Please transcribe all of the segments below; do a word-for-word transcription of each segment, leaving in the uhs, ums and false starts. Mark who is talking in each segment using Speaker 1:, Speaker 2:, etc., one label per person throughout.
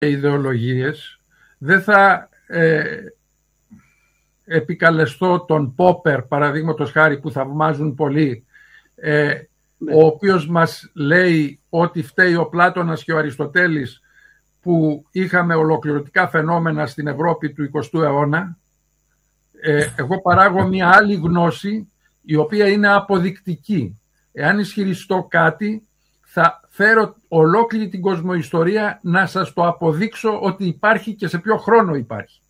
Speaker 1: ιδεολογίες, δεν θα ε, επικαλεστώ τον Πόπερ, παραδείγματος χάρη, που θαυμάζουν πολύ, ε, ναι. ο οποίος μας λέει ότι φταίει ο Πλάτωνας και ο Αριστοτέλης που είχαμε ολοκληρωτικά φαινόμενα στην Ευρώπη του εικοστού αιώνα. Ε, εγώ παράγω μια άλλη γνώση η οποία είναι αποδεικτική. Εάν ισχυριστώ κάτι, θα φέρω ολόκληρη την κοσμοϊστορία να σας το αποδείξω ότι υπάρχει και σε ποιο χρόνο υπάρχει.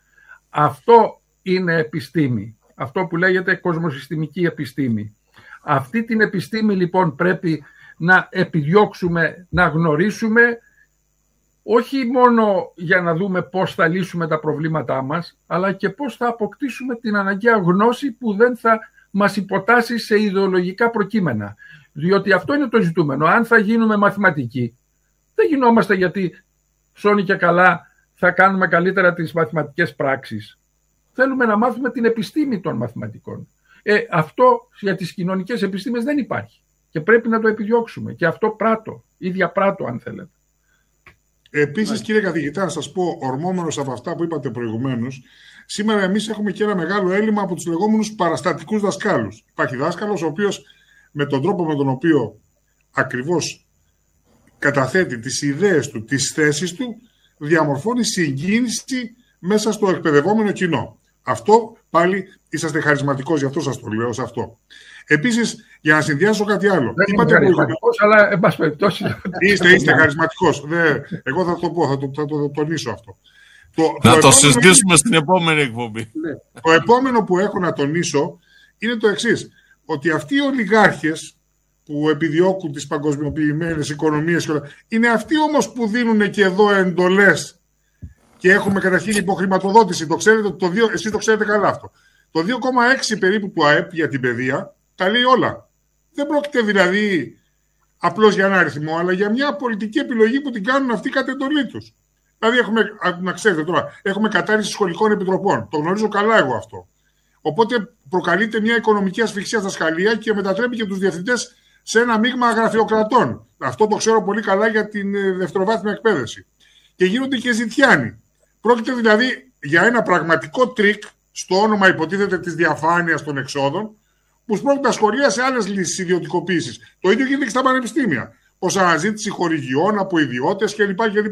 Speaker 1: Αυτό είναι επιστήμη. Αυτό που λέγεται κοσμοσυστημική επιστήμη. Αυτή την επιστήμη λοιπόν πρέπει να επιδιώξουμε, να γνωρίσουμε, όχι μόνο για να δούμε πώς θα λύσουμε τα προβλήματά μας, αλλά και πώς θα αποκτήσουμε την αναγκαία γνώση που δεν θα μας υποτάσσει σε ιδεολογικά προκείμενα. Διότι αυτό είναι το ζητούμενο. Αν θα γίνουμε μαθηματικοί, δεν γινόμαστε γιατί σώνει και καλά θα κάνουμε καλύτερα τις μαθηματικές πράξεις. Θέλουμε να μάθουμε την επιστήμη των μαθηματικών. Ε, αυτό για τις κοινωνικές επιστήμες δεν υπάρχει. Και πρέπει να το επιδιώξουμε. Και αυτό πράττω, ίδια πράττω αν θέλετε.
Speaker 2: Επίσης, κύριε καθηγητά, να σας πω, ορμόμενος από αυτά που είπατε προηγουμένως, σήμερα εμείς έχουμε και ένα μεγάλο έλλειμμα από τους λεγόμενους παραστατικούς δασκάλους. Υπάρχει δάσκαλος ο οποίος με τον τρόπο με τον οποίο ακριβώς καταθέτει τις ιδέες του, τις θέσεις του, διαμορφώνει συγκίνηση μέσα στο εκπαιδευόμενο κοινό. Αυτό πάλι είσαστε χαρισματικός, γι' αυτό σας το λέω σε αυτό. Επίσης, για να συνδυάσω κάτι άλλο.
Speaker 1: Δεν είμαι χαρισματικός, αλλά εν πάση περιπτώσει.
Speaker 2: Είστε, είστε χαρισματικός. Εγώ θα το πω, θα το, θα το τονίσω αυτό.
Speaker 3: Το, θα το, το συζητήσουμε είναι... στην επόμενη εκπομπή.
Speaker 2: Ναι. Το επόμενο που έχω να τονίσω είναι το εξής. Ότι αυτοί οι ολιγάρχες που επιδιώκουν τις παγκοσμιοποιημένες οικονομίες, είναι αυτοί όμως που δίνουν και εδώ εντολές και έχουμε καταρχήν υποχρηματοδότηση. Το ξέρετε, το δύο, εσείς το ξέρετε καλά αυτό. Το δύο κόμμα έξι περίπου του ΑΕΠ για την παιδεία τα λέει όλα. Δεν πρόκειται δηλαδή απλώς για ένα αριθμό, αλλά για μια πολιτική επιλογή που την κάνουν αυτοί κατ' εντολή τους. Δηλαδή, έχουμε, να ξέρετε τώρα, έχουμε κατάρριση σχολικών επιτροπών. Το γνωρίζω καλά εγώ αυτό. Οπότε προκαλείται μια οικονομική ασφυξία στα σχολεία και μετατρέπει και τους διευθυντές σε ένα μείγμα γραφειοκρατών. Αυτό το ξέρω πολύ καλά για την δευτεροβάθμια εκπαίδευση. Και γίνονται και ζητιάνοι. Πρόκειται δηλαδή για ένα πραγματικό τρίκ στο όνομα υποτίθεται της διαφάνειας των εξόδων, που σπρώχνουν τα σχολεία σε άλλες λύσεις ιδιωτικοποίησης. Το ίδιο γίνεται και στα πανεπιστήμια. Ως αναζήτηση χορηγιών από ιδιώτες κλπ. κλπ.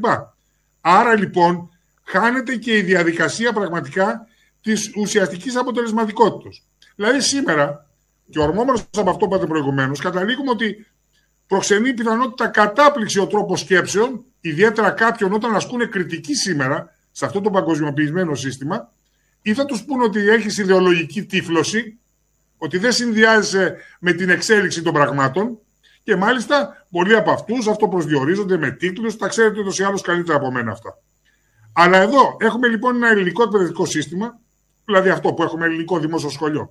Speaker 2: Άρα λοιπόν χάνεται και η διαδικασία πραγματικά της ουσιαστικής αποτελεσματικότητας. Δηλαδή σήμερα, και ορμόμενος από αυτό που είπατε προηγουμένως, καταλήγουμε ότι προξενεί πιθανότητα κατάπληξη ο τρόπος σκέψεων, ιδιαίτερα κάποιων όταν ασκούν κριτική σήμερα σε αυτό το παγκοσμιοποιημένο σύστημα, ή θα τους πούν ότι έχεις ιδεολογική τύφλωση, ότι δεν συνδυάζεσαι με την εξέλιξη των πραγμάτων, και μάλιστα πολλοί από αυτούς αυτοπροσδιορίζονται με τίτλους, τα ξέρετε ούτως ή άλλως καλύτερα από μένα αυτά. Αλλά εδώ έχουμε λοιπόν ένα ελληνικό εκπαιδευτικό σύστημα, δηλαδή αυτό που έχουμε ελληνικό δημόσιο σχολείο.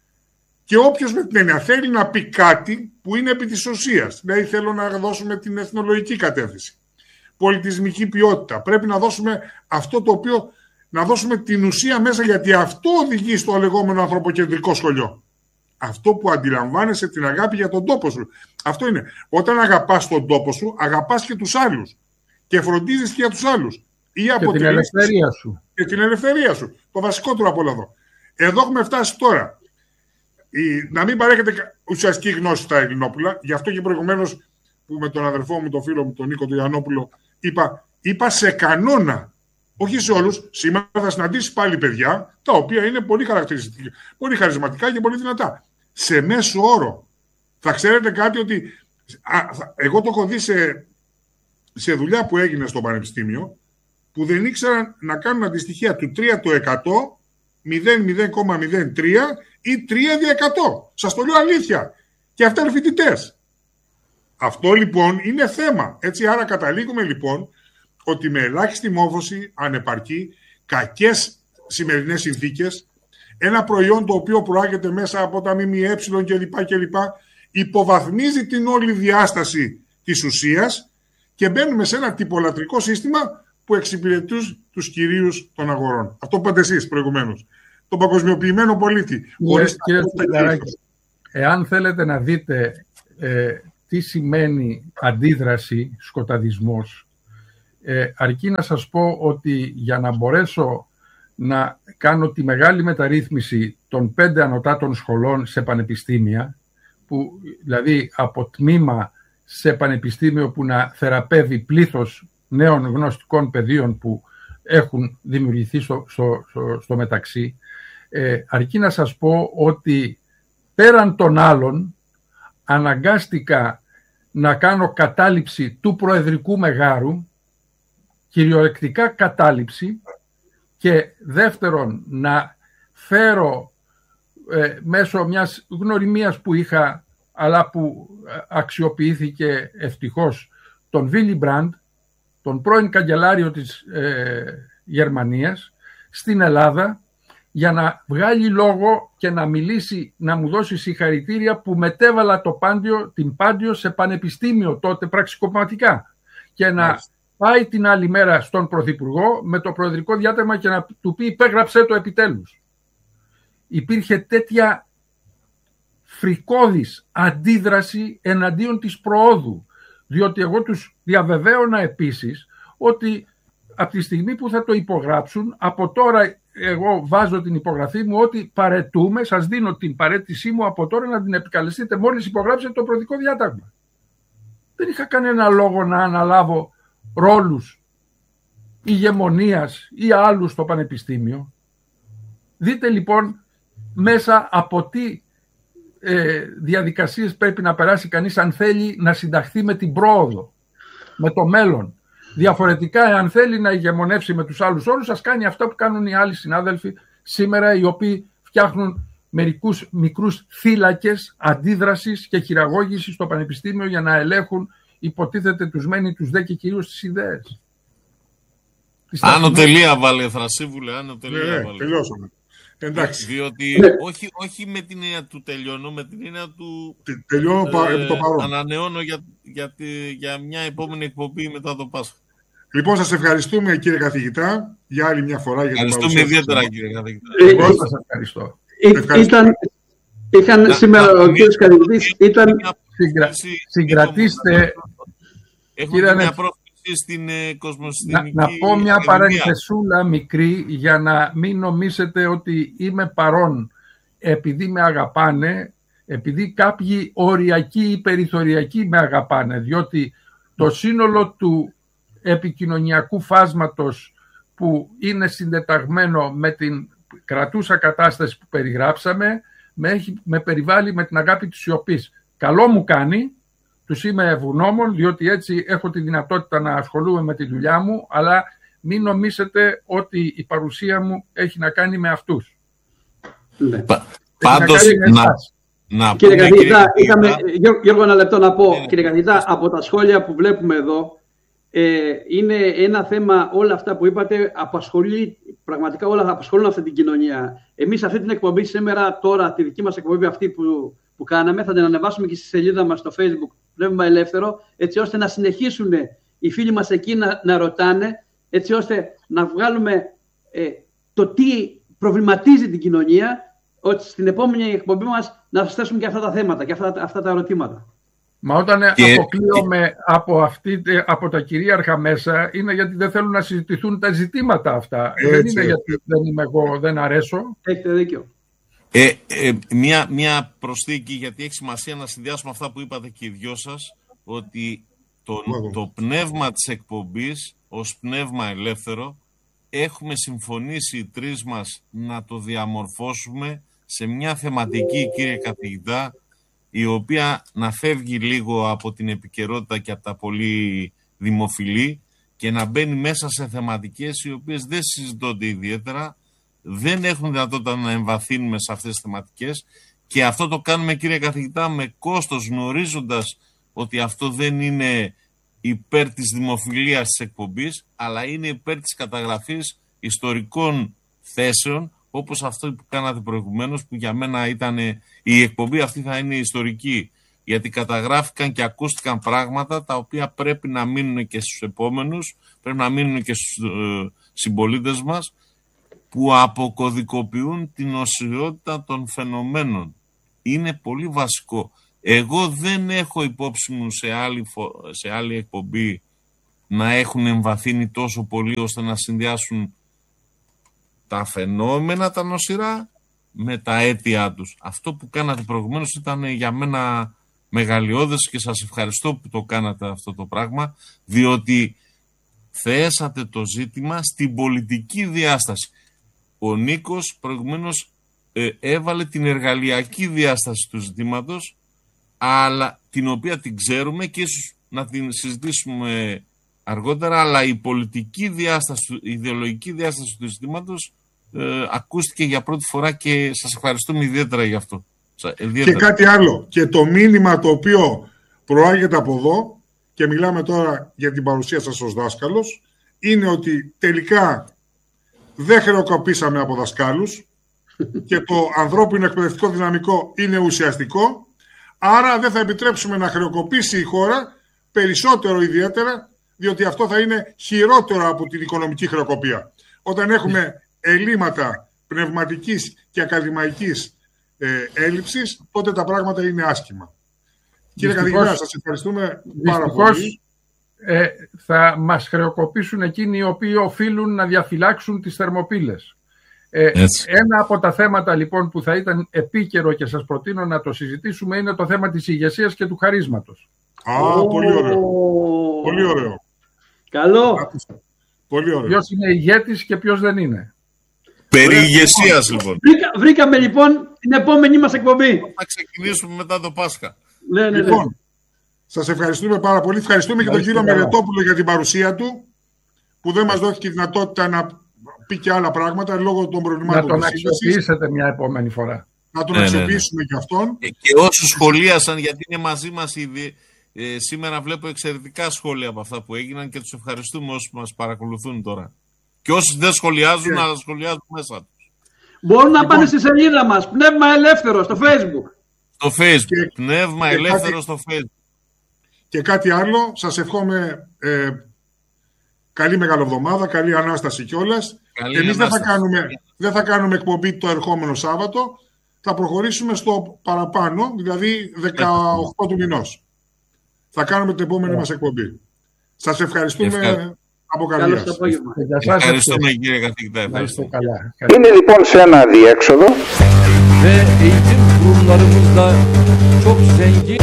Speaker 2: Και όποιος με την έννοια θέλει να πει κάτι που είναι επί της ουσίας, δηλαδή θέλω να δώσουμε την εθνολογική κατεύθυνση, πολιτισμική ποιότητα, πρέπει να δώσουμε αυτό το οποίο, να δώσουμε την ουσία μέσα, γιατί αυτό οδηγεί στο λεγόμενο ανθρωποκεντρικό σχολείο. Αυτό που αντιλαμβάνεσαι την αγάπη για τον τόπο σου. Αυτό είναι. Όταν αγαπάς τον τόπο σου, αγαπάς και τους άλλους. Και φροντίζεις και για τους άλλους. Ή
Speaker 1: και την ελευθερία σου.
Speaker 2: Και την ελευθερία σου. Το βασικότερο από όλα εδώ. Εδώ έχουμε φτάσει τώρα. Η, να μην παρέχετε ουσιαστική γνώση στα Ελληνόπουλα. Γι' αυτό και προηγουμένως που με τον αδερφό μου, τον φίλο μου, τον Νίκο του Ιαννόπουλο, είπα, είπα σε κανόνα. Όχι σε όλους. Σήμερα θα συναντήσεις πάλι παιδιά τα οποία είναι πολύ χαρακτηριστικά, πολύ χαρισματικά και πολύ δυνατά. Σε μέσο όρο. Θα ξέρετε κάτι ότι. Α, εγώ το έχω δει σε, σε δουλειά που έγινε στο πανεπιστήμιο, που δεν ήξεραν να κάνουν αντιστοιχεία του τρία τοις εκατό, μηδέν κόμμα μηδέν τρία ή τρία δια εκατό. Σας το λέω αλήθεια. Και αυτά είναι φοιτητές. Αυτό λοιπόν είναι θέμα. Έτσι, άρα καταλήγουμε λοιπόν ότι με ελάχιστη μόρφωση, ανεπαρκή, κακές σημερινές συνθήκες, ένα προϊόν το οποίο προάγεται μέσα από τα ΜΜΕ κλπ. κλπ. Υποβαθμίζει την όλη διάσταση της ουσίας και μπαίνουμε σε ένα τυπολατρικό σύστημα που εξυπηρετούν τους κυρίους των αγορών. Αυτό που είπατε εσείς προηγουμένως. Τον παγκοσμιοποιημένο πολίτη.
Speaker 1: Yeah, κύριε Σταγκαράκη, εάν θέλετε να δείτε ε, τι σημαίνει αντίδραση, σκοταδισμός, Ε, αρκεί να σας πω ότι για να μπορέσω να κάνω τη μεγάλη μεταρρύθμιση των πέντε ανωτάτων σχολών σε πανεπιστήμια, που, δηλαδή από τμήμα σε πανεπιστήμιο που να θεραπεύει πλήθος νέων γνωστικών πεδίων που έχουν δημιουργηθεί στο, στο, στο, στο μεταξύ, ε, αρκεί να σας πω ότι πέραν των άλλων αναγκάστηκα να κάνω κατάληψη του προεδρικού μεγάρου, κυριολεκτικά κατάληψη, και δεύτερον να φέρω ε, μέσω μιας γνωριμίας που είχα, αλλά που αξιοποιήθηκε ευτυχώς, τον Βίλι Μπραντ, τον πρώην καγκελάριο της ε, Γερμανίας, στην Ελλάδα, για να βγάλει λόγο και να μιλήσει, να μου δώσει συγχαρητήρια που μετέβαλα το Πάντιο, την Πάντιο σε πανεπιστήμιο τότε πραξικοπηματικά, και να Μάλιστα. πάει την άλλη μέρα στον Πρωθυπουργό με το προεδρικό διάταγμα και να του πει υπέγραψέ το επιτέλους. Υπήρχε τέτοια φρικώδης αντίδραση εναντίον της προόδου, διότι εγώ τους διαβεβαίωνα επίσης ότι από τη στιγμή που θα το υπογράψουν, από τώρα εγώ βάζω την υπογραφή μου ότι παρετούμε, σας δίνω την παρέτησή μου από τώρα να την επικαλεστείτε μόλις υπογράψετε το προεδρικό διάταγμα. Δεν είχα κανένα λόγο να αναλάβω ρόλους ηγεμονίας ή άλλους στο πανεπιστήμιο. Δείτε λοιπόν μέσα από τι ε, διαδικασίες πρέπει να περάσει κανείς αν θέλει να συνταχθεί με την πρόοδο, με το μέλλον. Διαφορετικά, αν θέλει να ηγεμονεύσει με τους άλλους όρους, ας κάνει αυτό που κάνουν οι άλλοι συνάδελφοι σήμερα, οι οποίοι φτιάχνουν μερικούς μικρούς θύλακες αντίδρασης και χειραγώγησης στο πανεπιστήμιο για να ελέγχουν, υποτίθεται, τους μένει, τους δε και κυρίως τις ιδέες.
Speaker 3: Άνω τελεία βάλε, Θρασίβουλε, άνω τελεία
Speaker 2: ναι,
Speaker 3: βάλε.
Speaker 2: Τελειώσαμε. Εντάξει.
Speaker 3: Διότι
Speaker 2: ναι.
Speaker 3: όχι, όχι με την έννοια του τελειώνω, με την έννοια του
Speaker 2: τελειώνω ε, το παρόν.
Speaker 3: Ανανεώνω για, για, για μια επόμενη εκπομπή μετά το Πάσχα.
Speaker 2: Λοιπόν, σας ευχαριστούμε κύριε καθηγητά για άλλη μια φορά. Για
Speaker 3: ευχαριστούμε ιδιαίτερα κύριε καθηγητά.
Speaker 1: Εγώ σας ευχαριστώ.
Speaker 4: Ήταν, είχαν να, σήμερα να, ο κύριος καθηγητής, ήταν...
Speaker 1: Συγκρα, συγκρατήστε...
Speaker 3: Έχουμε μια πρόκληση στην ε, κοσμοστημική...
Speaker 1: Να, να πω μια παρενθεσούλα μικρή για να μην νομίσετε ότι είμαι παρόν επειδή με αγαπάνε, επειδή κάποιοι οριακοί ή περιθωριακοί με αγαπάνε, διότι το σύνολο του επικοινωνιακού φάσματος που είναι συντεταγμένο με την κρατούσα κατάσταση που περιγράψαμε με, έχει, με περιβάλλει με την αγάπη της σιωπής. Καλό μου κάνει, τους είμαι ευγνώμων, διότι έτσι έχω τη δυνατότητα να ασχολούμαι με τη δουλειά μου, αλλά μην νομίσετε ότι η παρουσία μου έχει να κάνει με αυτούς.
Speaker 4: Ναι.
Speaker 3: Πάντως, να, να
Speaker 4: κύριε καθηγητά, είχαμε, Γιώργο, ένα λεπτό να πω, ναι, κύριε καθηγητά, από τα σχόλια που βλέπουμε εδώ, Ε, είναι ένα θέμα, όλα αυτά που είπατε απασχολεί, πραγματικά όλα απασχολούν αυτή την κοινωνία. Εμείς αυτή την εκπομπή σήμερα, τώρα τη δική μας εκπομπή αυτή που, που κάναμε, θα την ανεβάσουμε και στη σελίδα μας στο Facebook Πνεύμα Ελεύθερο, έτσι ώστε να συνεχίσουν οι φίλοι μας εκεί να, να ρωτάνε, έτσι ώστε να βγάλουμε ε, το τι προβληματίζει την κοινωνία, ότι στην επόμενη εκπομπή μας να σας θέσουμε και αυτά τα θέματα και αυτά, αυτά τα ερωτήματα.
Speaker 1: Μα όταν και... αποκλείομαι από, αυτή, από τα κυρίαρχα μέσα, είναι γιατί δεν θέλουν να συζητηθούν τα ζητήματα αυτά. Έτσι, δεν είναι γιατί δεν είμαι εγώ, δεν αρέσω.
Speaker 4: Έχετε δίκιο.
Speaker 3: Ε, ε, μια, μια προσθήκη, γιατί έχει σημασία να συνδυάσουμε αυτά που είπατε και οι δυο σας, ότι το, το πνεύμα της εκπομπής ως πνεύμα ελεύθερο έχουμε συμφωνήσει οι τρεις μας να το διαμορφώσουμε σε μια θεματική, κύριε καθηγητά, η οποία να φεύγει λίγο από την επικαιρότητα και από τα πολύ δημοφιλή και να μπαίνει μέσα σε θεματικές οι οποίες δεν συζητώνται ιδιαίτερα, δεν έχουν δυνατότητα να εμβαθύνουμε σε αυτές τις θεματικές, και αυτό το κάνουμε, κύριε καθηγητά, με κόστος, γνωρίζοντας ότι αυτό δεν είναι υπέρ της δημοφιλίας της εκπομπής, αλλά είναι υπέρ της καταγραφής ιστορικών θέσεων, όπως αυτό που κάνατε προηγουμένως, που για μένα ήταν η εκπομπή αυτή θα είναι ιστορική, γιατί καταγράφηκαν και ακούστηκαν πράγματα τα οποία πρέπει να μείνουν και στους επόμενους, πρέπει να μείνουν και στους ε, συμπολίτες μας, που αποκωδικοποιούν την οσιότητα των φαινομένων. Είναι πολύ βασικό. Εγώ δεν έχω υπόψη μου σε άλλη, σε άλλη εκπομπή να έχουν εμβαθύνει τόσο πολύ ώστε να συνδυάσουν τα φαινόμενα τα νοσηρά με τα αίτια τους. Αυτό που κάνατε προηγουμένως ήταν για μένα μεγαλειώδες και σας ευχαριστώ που το κάνατε αυτό το πράγμα, διότι θέσατε το ζήτημα στην πολιτική διάσταση. Ο Νίκος προηγουμένως ε, έβαλε την εργαλειακή διάσταση του ζητήματος, αλλά την οποία την ξέρουμε και ίσως να την συζητήσουμε αργότερα, αλλά η πολιτική διάσταση, η ιδεολογική διάσταση του ζητήματος ε, ακούστηκε για πρώτη φορά και σας ευχαριστούμε ιδιαίτερα γι' αυτό. Ιδιαίτερα.
Speaker 2: Και κάτι άλλο, και το μήνυμα το οποίο προάγεται από εδώ, και μιλάμε τώρα για την παρουσία σας ως δάσκαλος, είναι ότι τελικά δεν χρεοκοπήσαμε από δασκάλους και το ανθρώπινο εκπαιδευτικό δυναμικό είναι ουσιαστικό, άρα δεν θα επιτρέψουμε να χρεοκοπήσει η χώρα περισσότερο ιδιαίτερα, διότι αυτό θα είναι χειρότερο από την οικονομική χρεοκοπία. Όταν έχουμε ελλείμματα πνευματικής και ακαδημαϊκής ε, έλλειψης, τότε τα πράγματα είναι άσχημα. Κύριε καθηγητά, σας ευχαριστούμε πάρα πολύ.
Speaker 1: Ε, θα μας χρεοκοπήσουν εκείνοι οι οποίοι οφείλουν να διαφυλάξουν τις θερμοπύλες. Ε, ένα από τα θέματα λοιπόν που θα ήταν επίκαιρο και σας προτείνω να το συζητήσουμε είναι το θέμα της ηγεσίας και του χαρίσματος.
Speaker 2: Α, oh. πολύ ωραίο. Πολύ ωραίο.
Speaker 4: Καλό.
Speaker 2: Πολύ ωραίο.
Speaker 1: Ποιος είναι ηγέτης και ποιος δεν είναι.
Speaker 3: Περί ηγεσίας λοιπόν.
Speaker 4: Βρήκα, βρήκαμε λοιπόν την επόμενη μας εκπομπή.
Speaker 3: Θα ξεκινήσουμε μετά το Πάσχα.
Speaker 4: Ναι, ναι, ναι.
Speaker 2: Λοιπόν, σας ευχαριστούμε πάρα πολύ. Ευχαριστούμε και τον κύριο Μελετόπουλο για την παρουσία του, που δεν μας δόθηκε τη δυνατότητα να πει και άλλα πράγματα λόγω των προβλημάτων.
Speaker 1: Να τον αξιοποιήσετε μια επόμενη φορά.
Speaker 2: Να τον
Speaker 3: ναι,
Speaker 2: αξιοποιήσουμε
Speaker 3: ναι.
Speaker 2: και αυτόν.
Speaker 3: Και, και όσους σχολίασαν, γιατί είναι μαζί μας ήδη, ε, σήμερα βλέπω εξαιρετικά σχόλια από αυτά που έγιναν και τους ευχαριστούμε όσους μας παρακολουθούν τώρα. Και όσοι δεν σχολιάζουν, yeah. αλλά σχολιάζουν μέσα τους.
Speaker 4: Μπορούν να πάνε στη σελίδα μας, Πνεύμα Ελεύθερο, στο Facebook.
Speaker 3: Στο Facebook,
Speaker 2: και,
Speaker 3: Πνεύμα
Speaker 2: και
Speaker 3: Ελεύθερο
Speaker 2: κάτι,
Speaker 3: στο Facebook.
Speaker 2: Και κάτι άλλο, σας ευχόμαι ε, καλή Μεγαλοβδομάδα, καλή Ανάσταση κιόλας. Εμείς δεν θα, κάνουμε, δεν θα κάνουμε εκπομπή το ερχόμενο Σάββατο, θα προχωρήσουμε στο παραπάνω, δηλαδή δεκαοκτώ του μηνός. Θα κάνουμε την επόμενη yeah. μας εκπομπή. Σας ευχαριστούμε Ευχα... από καρδιάς.
Speaker 3: Ευχαριστούμε κύριε καθηγητά.
Speaker 5: Είναι λοιπόν σε ένα αδιέξοδο.
Speaker 6: Ve eğitim kurumlarımızda çok zengin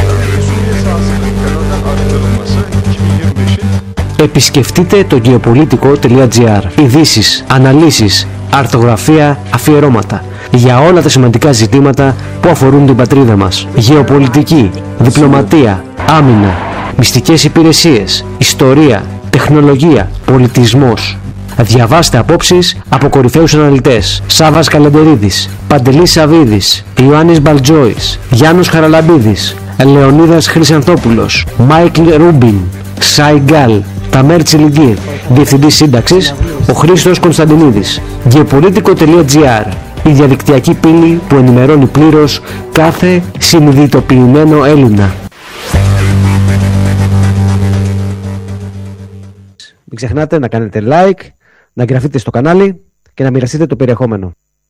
Speaker 7: Επισκεφτείτε το γεωπολίτικο τελεία τζι άρ. Ειδήσεις, αναλύσεις, αρθογραφία, αφιερώματα για όλα τα σημαντικά ζητήματα που αφορούν την πατρίδα μας. Γεωπολιτική, διπλωματία, άμυνα, μυστικές υπηρεσίες, ιστορία, τεχνολογία, πολιτισμός. Διαβάστε απόψεις από κορυφαίους αναλυτές: Σάββας Καλεντερίδης, Παντελής Σαβίδης, Ιωάννης Μπαλτζόης, Γιάννος Χαραλαμπίδης, Λεωνίδας Χρυσανθόπουλος, Μάικλ Ρούμπιν, Σάιγκάλ, Ταμέρ Τσιλιγκύρ. Διευθυντής σύνταξης ο Χρήστος Κωνσταντινίδης. γεωπολίτικο τελεία τζι άρ, η διαδικτυακή πύλη που ενημερώνει πλήρως κάθε συνειδητοποιημένο Έλληνα. Μην ξεχνάτε να κάνετε like, να εγγραφείτε στο κανάλι και να μοιραστείτε το περιεχόμενο.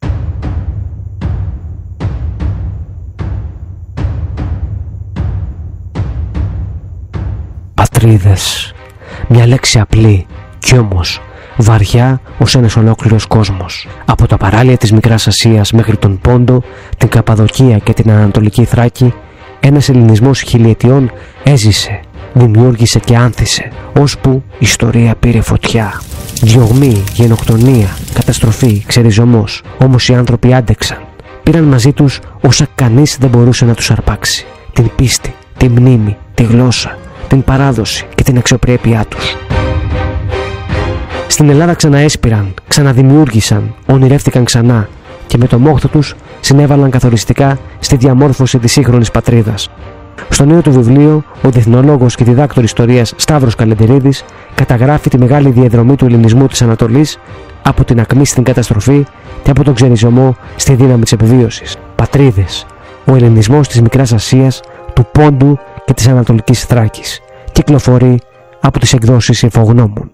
Speaker 7: Πατρίδες. Μια λέξη απλή κι όμως βαριά ως ένας ολόκληρος κόσμος. Από τα παράλια της Μικράς Ασίας μέχρι τον Πόντο, την Καπαδοκία και την Ανατολική Θράκη, ένας ελληνισμός χιλιετιών έζησε, δημιούργησε και άνθησε, ώσπου η ιστορία πήρε φωτιά. Διωγμή, γενοκτονία, καταστροφή, ξεριζωμός. Όμως οι άνθρωποι άντεξαν. Πήραν μαζί τους όσα κανείς δεν μπορούσε να τους αρπάξει. Την πίστη, τη μνήμη, τη γλώσσα, την παράδοση και την αξιοπρέπειά τους. Στην Ελλάδα ξαναέσπηραν, ξαναδημιούργησαν, ονειρεύτηκαν ξανά και με το μόχθο τους συνέβαλαν καθοριστικά στη διαμόρφωση της σύγχρονης πατρίδας. Στο νέο του βιβλίο, ο διεθνολόγος και διδάκτορ ιστορίας Σταύρος Καλεντερίδης καταγράφει τη μεγάλη διαδρομή του ελληνισμού της Ανατολής από την ακμή στην καταστροφή και από τον ξεριζωμό στη δύναμη της επιβίωσης. Πατρίδες, ο ελληνισμός της Μικράς Ασίας, του Πόντου και της Ανατολικής Θράκης. Κυκλοφορεί από τις εκδόσεις Υφογνώμων.